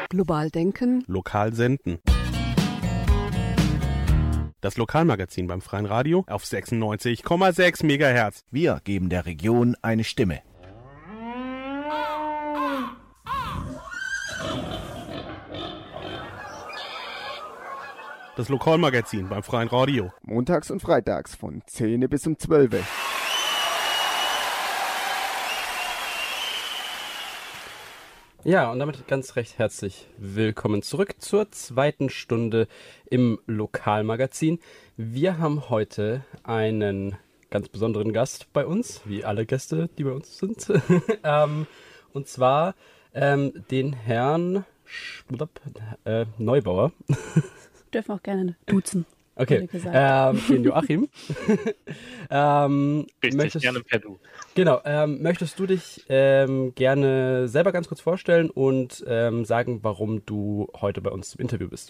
Global denken. Lokal senden. Das Lokalmagazin beim Freien Radio auf 96,6 MHz. Wir geben der Region eine Stimme. Das Lokalmagazin beim Freien Radio. Montags und freitags von 10 bis um 12. Ja, und damit ganz recht herzlich willkommen zurück zur zweiten Stunde im Lokalmagazin. Wir haben heute einen ganz besonderen Gast bei uns, wie alle Gäste, die bei uns sind. Und zwar den Herrn Neubauer. Dürfen auch gerne duzen. Okay, den Joachim. Richtig, gerne per Du. Genau, möchtest du dich gerne selber ganz kurz vorstellen und sagen, warum du heute bei uns im Interview bist?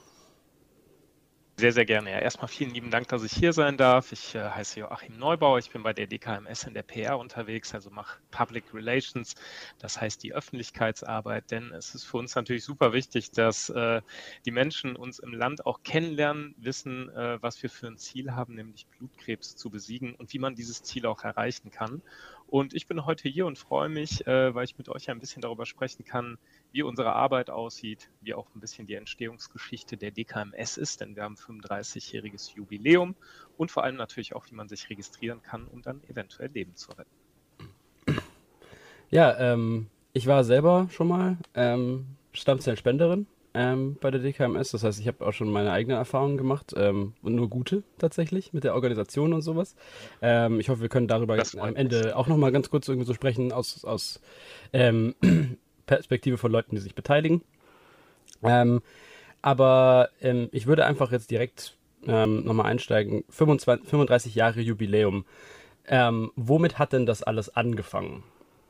Sehr, sehr gerne. Ja, erstmal vielen lieben Dank, dass ich hier sein darf. Ich heiße Joachim Neubauer, ich bin bei der DKMS in der PR unterwegs, also mache Public Relations, das heißt die Öffentlichkeitsarbeit, denn es ist für uns natürlich super wichtig, dass die Menschen uns im Land auch kennenlernen, wissen, was wir für ein Ziel haben, nämlich Blutkrebs zu besiegen und wie man dieses Ziel auch erreichen kann. Und ich bin heute hier und freue mich, weil ich mit euch ein bisschen darüber sprechen kann, wie unsere Arbeit aussieht, wie auch ein bisschen die Entstehungsgeschichte der DKMS ist, denn wir haben 35-jähriges Jubiläum und vor allem natürlich auch, wie man sich registrieren kann, um dann eventuell Leben zu retten. Ja, ich war selber schon mal Stammzellspenderin bei der DKMS. Das heißt, ich habe auch schon meine eigenen Erfahrungen gemacht und nur gute tatsächlich mit der Organisation und sowas. Ich hoffe, wir können darüber am Ende auch nochmal ganz kurz irgendwie so sprechen aus Perspektive von Leuten, die sich beteiligen. Aber ich würde einfach jetzt direkt nochmal einsteigen. 35 Jahre Jubiläum. Womit hat denn das alles angefangen?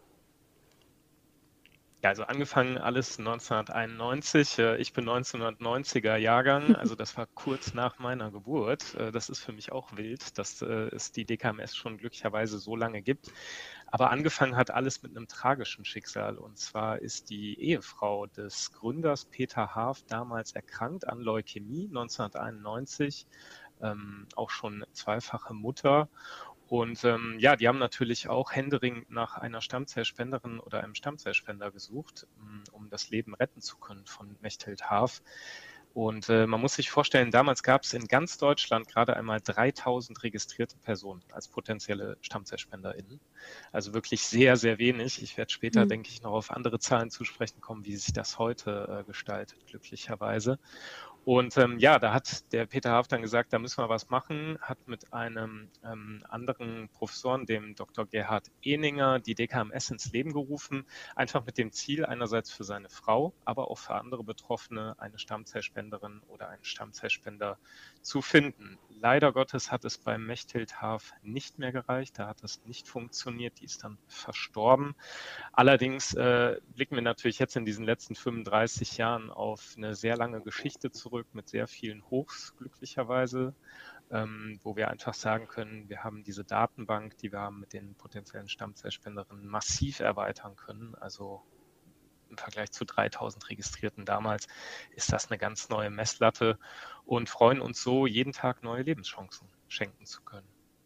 Ja, also angefangen alles 1991. Ich bin 1990er Jahrgang, also das war kurz nach meiner Geburt. Das ist für mich auch wild, dass es die DKMS schon glücklicherweise so lange gibt. Aber angefangen hat alles mit einem tragischen Schicksal. Und zwar ist die Ehefrau des Gründers Peter Haaf damals erkrankt an Leukämie 1991, auch schon zweifache Mutter. Und ja, die haben natürlich auch händeringend nach einer Stammzellspenderin oder einem Stammzellspender gesucht, um das Leben retten zu können von Mechthild Haaf. Und man muss sich vorstellen, damals gab es in ganz Deutschland gerade einmal 3000 registrierte Personen als potenzielle StammzellspenderInnen. Also wirklich sehr, sehr wenig. Ich werde später, denke ich, noch auf andere Zahlen zu sprechen kommen, wie sich das heute gestaltet, glücklicherweise. Und ja, da hat der Peter Haaf dann gesagt, da müssen wir was machen, hat mit einem anderen Professoren, dem Dr. Gerhard Ehninger, die DKMS ins Leben gerufen, einfach mit dem Ziel, einerseits für seine Frau, aber auch für andere Betroffene eine Stammzellspenderin oder einen Stammzellspender zu finden. Leider Gottes hat es bei Mechthild Haaf nicht mehr gereicht, da hat es nicht funktioniert, die ist dann verstorben. Allerdings blicken wir natürlich jetzt in diesen letzten 35 Jahren auf eine sehr lange Geschichte zurück, mit sehr vielen Hochs glücklicherweise, wo wir einfach sagen können, wir haben diese Datenbank, die wir haben mit den potenziellen Stammzellspenderinnen massiv erweitern können. Also im Vergleich zu 3000 Registrierten damals ist das eine ganz neue Messlatte und freuen uns so, jeden Tag neue Lebenschancen schenken zu können.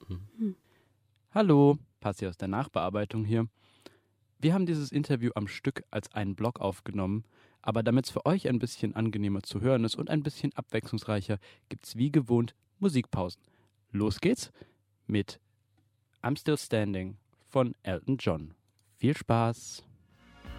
Hallo, Passi aus der Nachbearbeitung hier. Wir haben dieses Interview am Stück als einen Blog aufgenommen, aber damit es für euch ein bisschen angenehmer zu hören ist und ein bisschen abwechslungsreicher, gibt's wie gewohnt Musikpausen. Los geht's mit I'm Still Standing von Elton John. Viel Spaß!